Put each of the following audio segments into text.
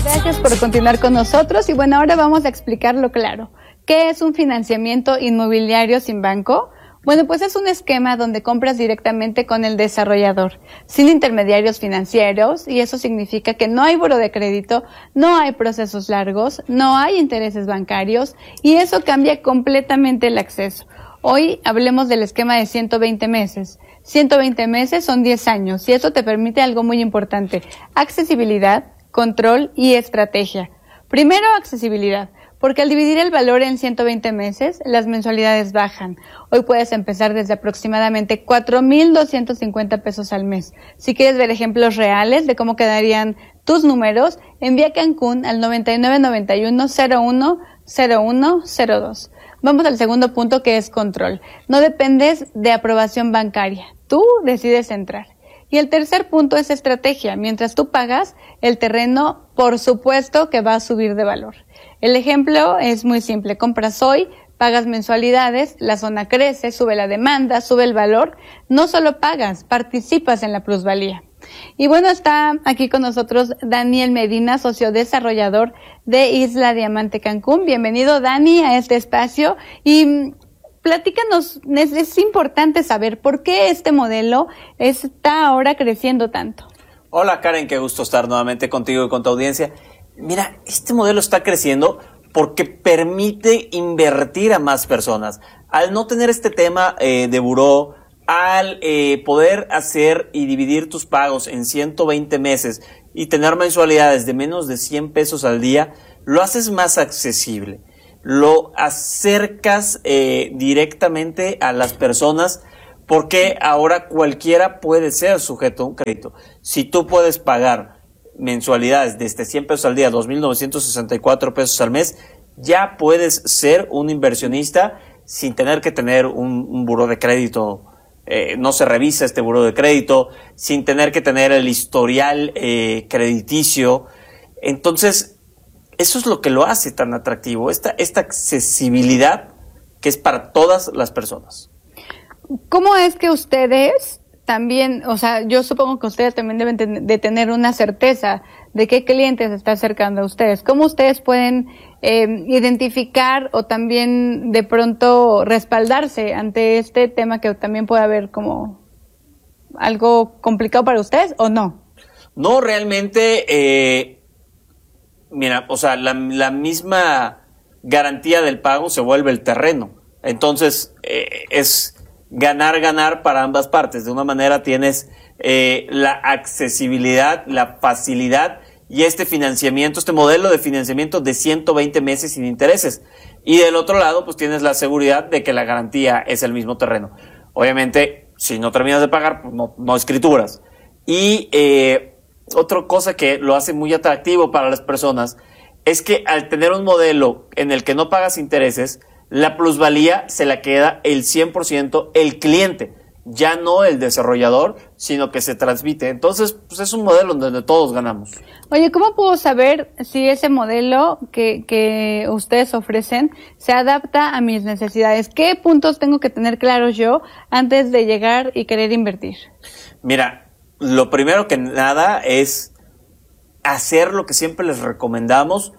Gracias por continuar con nosotros y bueno, ahora vamos a explicarlo claro. ¿Qué es un financiamiento inmobiliario sin banco? Bueno, pues es un esquema donde compras directamente con el desarrollador, sin intermediarios financieros, y eso significa que no hay buró de crédito, no hay procesos largos, no hay intereses bancarios, y eso cambia completamente el acceso. Hoy hablemos del esquema de 120 meses. 120 meses son 10 años, y eso te permite algo muy importante: accesibilidad, control y estrategia. Primero, accesibilidad. Porque al dividir el valor en 120 meses, las mensualidades bajan. Hoy puedes empezar desde aproximadamente 4,250 pesos al mes. Si quieres ver ejemplos reales de cómo quedarían tus números, envía Cancún al 9991-010102. Vamos al segundo punto, que es control. No dependes de aprobación bancaria. Tú decides entrar. Y el tercer punto es estrategia. Mientras tú pagas, el terreno, por supuesto que va a subir de valor. El ejemplo es muy simple. Compras hoy, pagas mensualidades, la zona crece, sube la demanda, sube el valor. No solo pagas, participas en la plusvalía. Y bueno, está aquí con nosotros Daniel Medina, socio desarrollador de Isla Diamante Cancún. Bienvenido, Dani, a este espacio. Y platícanos, es importante saber por qué este modelo está ahora creciendo tanto. Hola Karen, qué gusto estar nuevamente contigo y con tu audiencia. Mira, este modelo está creciendo porque permite invertir a más personas. Al no tener este tema de buró, al poder hacer y dividir tus pagos en 120 meses y tener mensualidades de menos de 100 pesos al día, lo haces más accesible. Lo acercas directamente a las personas, porque ahora cualquiera puede ser sujeto a un crédito. Si tú puedes pagar mensualidades desde 100 pesos al día, 2,964 pesos al mes, ya puedes ser un inversionista sin tener que tener un buró de crédito. No se revisa este buró de crédito, sin tener que tener el historial crediticio. Entonces, eso es lo que lo hace tan atractivo, esta accesibilidad que es para todas las personas. ¿Cómo es que ustedes también, o sea, yo supongo que ustedes también deben de tener una certeza de qué clientes se está acercando a ustedes? ¿Cómo ustedes pueden identificar o también de pronto respaldarse ante este tema que también puede haber como algo complicado para ustedes o no? No, realmente, mira, o sea, la misma garantía del pago se vuelve el terreno. Entonces, es ganar para ambas partes. De una manera tienes la accesibilidad, la facilidad y este financiamiento, este modelo de financiamiento de 120 meses sin intereses. Y del otro lado, pues tienes la seguridad de que la garantía es el mismo terreno. Obviamente, si no terminas de pagar, pues no escrituras. Y otra cosa que lo hace muy atractivo para las personas es que al tener un modelo en el que no pagas intereses, la plusvalía se la queda el 100% el cliente, ya no el desarrollador, sino que se transmite. Entonces, pues es un modelo donde todos ganamos. Oye, ¿cómo puedo saber si ese modelo que ustedes ofrecen se adapta a mis necesidades? ¿Qué puntos tengo que tener claros yo antes de llegar y querer invertir? Mira, lo primero que nada es hacer lo que siempre les recomendamos,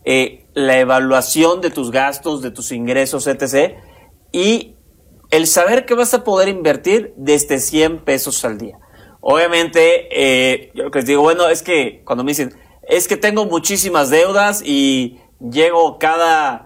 la evaluación de tus gastos, de tus ingresos, etc. Y el saber que vas a poder invertir desde 100 pesos al día. Obviamente, yo les digo, bueno, es que cuando me dicen, es que tengo muchísimas deudas y llego cada,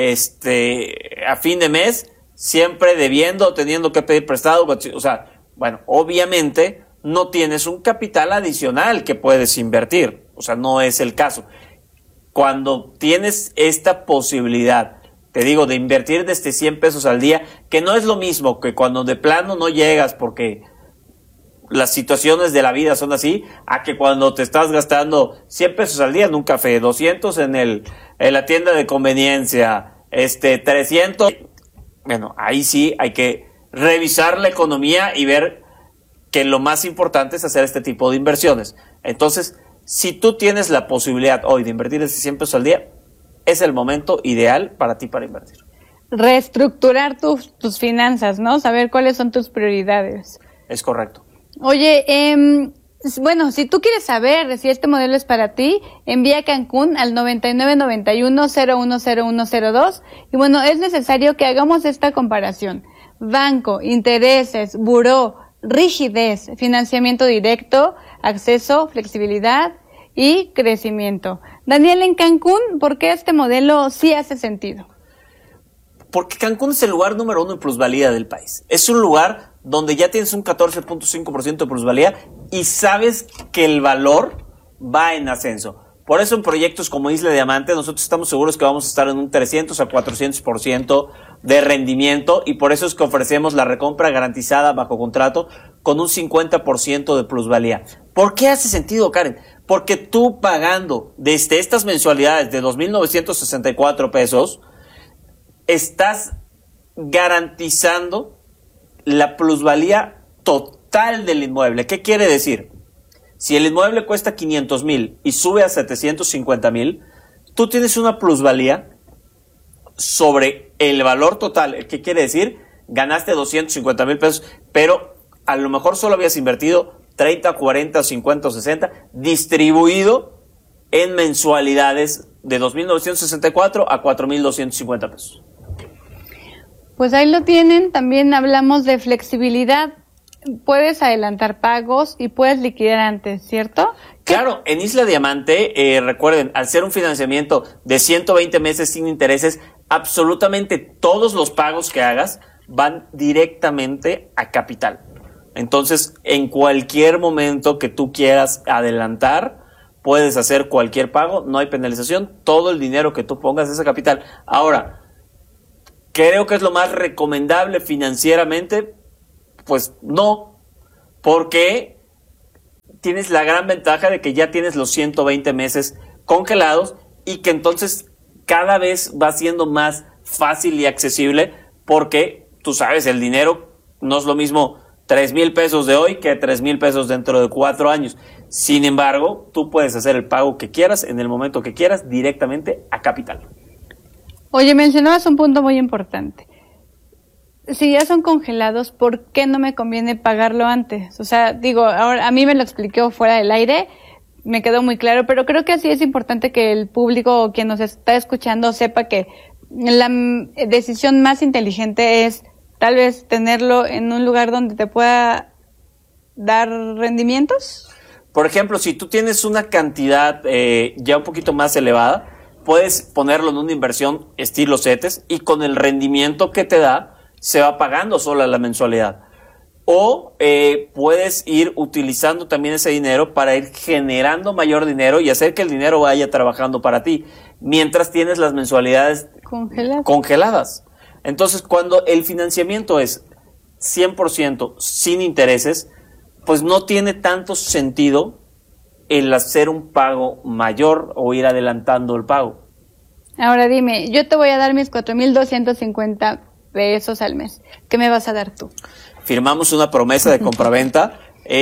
a fin de mes, siempre debiendo, teniendo que pedir prestado, o sea, bueno, obviamente no tienes un capital adicional que puedes invertir, o sea, no es el caso. Cuando tienes esta posibilidad, te digo, de invertir desde 100 pesos al día, que no es lo mismo que cuando de plano no llegas porque las situaciones de la vida son así, a que cuando te estás gastando 100 pesos al día en un café, 200 en la tienda de conveniencia, 300, bueno, ahí sí hay que revisar la economía y ver que lo más importante es hacer este tipo de inversiones. Entonces, si tú tienes la posibilidad hoy de invertir desde 100 pesos al día, es el momento ideal para ti para invertir. Reestructurar tus finanzas, ¿no? Saber cuáles son tus prioridades. Es correcto. Oye, Bueno, si tú quieres saber si este modelo es para ti, envía a Cancún al 9991-010102. Y bueno, es necesario que hagamos esta comparación. Banco, intereses, buró, rigidez, financiamiento directo, acceso, flexibilidad y crecimiento. Daniel, en Cancún, ¿por qué este modelo sí hace sentido? Porque Cancún es el lugar número 1 en plusvalía del país. Es un lugar donde ya tienes un 14.5% de plusvalía y sabes que el valor va en ascenso. Por eso en proyectos como Isla Diamante nosotros estamos seguros que vamos a estar en un 300 a 400% de rendimiento y por eso es que ofrecemos la recompra garantizada bajo contrato con un 50% de plusvalía. ¿Por qué hace sentido, Karen? Porque tú pagando desde estas mensualidades de 2,964 pesos estás garantizando la plusvalía total del inmueble. ¿Qué quiere decir? Si el inmueble cuesta 500,000 y sube a 750,000, tú tienes una plusvalía sobre el valor total. ¿Qué quiere decir? Ganaste 250,000 pesos, pero a lo mejor solo habías invertido 30, 40, 50 o 60, distribuido en mensualidades de 2,964 a 4,250 pesos. Pues ahí lo tienen, también hablamos de flexibilidad. Puedes adelantar pagos y puedes liquidar antes, ¿cierto? Claro, en Isla Diamante, recuerden, al ser un financiamiento de 120 meses sin intereses, absolutamente todos los pagos que hagas van directamente a capital. Entonces, en cualquier momento que tú quieras adelantar, puedes hacer cualquier pago, no hay penalización, todo el dinero que tú pongas es a capital. Ahora, ¿creo que es lo más recomendable financieramente? Pues no, porque tienes la gran ventaja de que ya tienes los 120 meses congelados y que entonces cada vez va siendo más fácil y accesible porque tú sabes, el dinero no es lo mismo 3,000 pesos de hoy que 3,000 pesos dentro de 4 años. Sin embargo, tú puedes hacer el pago que quieras en el momento que quieras directamente a capital. Oye, mencionabas un punto muy importante. Si ya son congelados, ¿por qué no me conviene pagarlo antes? O sea, digo, ahora a mí me lo explicó fuera del aire, me quedó muy claro, pero creo que sí es importante que el público o quien nos está escuchando sepa que la decisión más inteligente es tal vez tenerlo en un lugar donde te pueda dar rendimientos. Por ejemplo, si tú tienes una cantidad ya un poquito más elevada, puedes ponerlo en una inversión estilo CETES y con el rendimiento que te da, se va pagando sola la mensualidad. O puedes ir utilizando también ese dinero para ir generando mayor dinero y hacer que el dinero vaya trabajando para ti, mientras tienes las mensualidades congeladas. Entonces, cuando el financiamiento es 100% sin intereses, pues no tiene tanto sentido el hacer un pago mayor o ir adelantando el pago. Ahora dime, yo te voy a dar mis 4,250 pesos al mes. ¿Qué me vas a dar tú? Firmamos una promesa de compraventa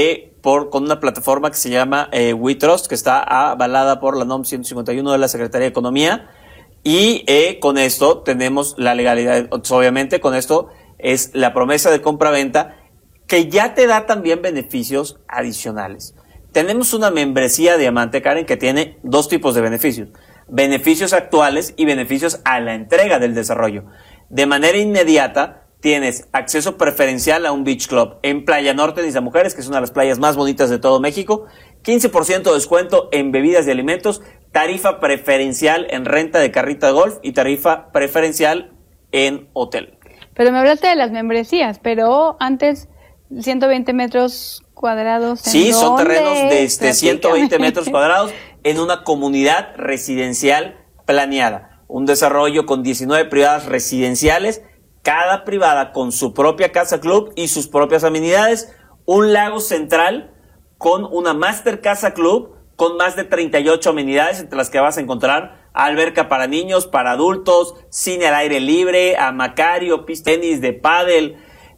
con una plataforma que se llama WeTrust, que está avalada por la NOM 151 de la Secretaría de Economía. Y con esto tenemos la legalidad. Obviamente, con esto es la promesa de compraventa que ya te da también beneficios adicionales. Tenemos una membresía Diamante, Karen, que tiene dos tipos de beneficios. Beneficios actuales y beneficios a la entrega del desarrollo. De manera inmediata, tienes acceso preferencial a un beach club en Playa Norte de Isla Mujeres, que es una de las playas más bonitas de todo México, 15% de descuento en bebidas y alimentos, tarifa preferencial en renta de carrita de golf y tarifa preferencial en hotel. Pero me hablaste de las membresías, pero antes 120 metros cuadrados. Sí, son terrenos de 120 metros cuadrados en una comunidad residencial planeada. Un desarrollo con 19 privadas residenciales, cada privada con su propia casa club y sus propias amenidades, un lago central con una master casa club con más de 38 amenidades, entre las que vas a encontrar alberca para niños, para adultos, cine al aire libre, amacario, pista de tenis, de pádel,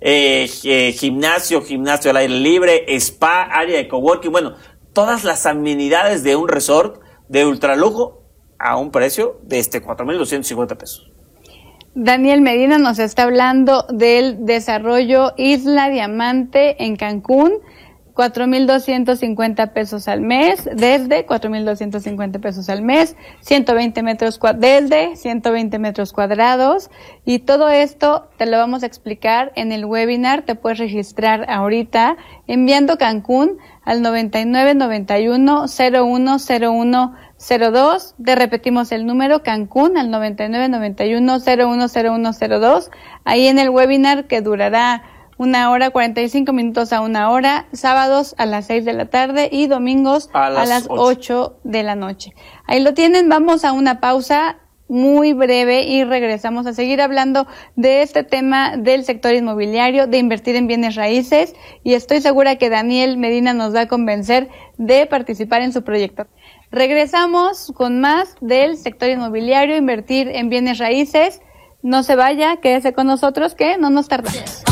gimnasio al aire libre, spa, área de coworking, bueno, todas las amenidades de un resort de ultralujo a un precio de 4,250 pesos. Daniel Medina nos está hablando del desarrollo Isla Diamante en Cancún. 4,250 pesos al mes, desde 4,250 pesos al mes, 120 metros desde 120 metros cuadrados, y todo esto te lo vamos a explicar en el webinar. Te puedes registrar ahorita enviando Cancún al 9991-010102. Te repetimos el número, Cancún al 9991-010102. Ahí en el webinar, que durará 1 hora, 45 minutos a 1 hora, sábados a las 6 de la tarde y domingos a las 8 de la noche. Ahí lo tienen. Vamos a una pausa muy breve y regresamos a seguir hablando de este tema del sector inmobiliario, de invertir en bienes raíces, y estoy segura que Daniel Medina nos va a convencer de participar en su proyecto. Regresamos con más del sector inmobiliario, invertir en bienes raíces. No se vaya, quédese con nosotros que no nos tardamos.